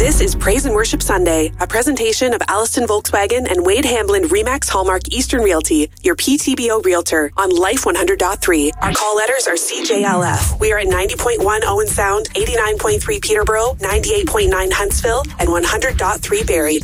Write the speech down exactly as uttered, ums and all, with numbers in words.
This is Praise and Worship Sunday, a presentation of Allison Volkswagen and Wade Hamblin Remax Hallmark Eastern Realty, your P T B O Realtor, on Life one hundred point three. Our call letters are C J L F. We are at ninety point one Owen Sound, eighty-nine point three Peterborough, ninety-eight point nine Huntsville, and one hundred point three Barrie.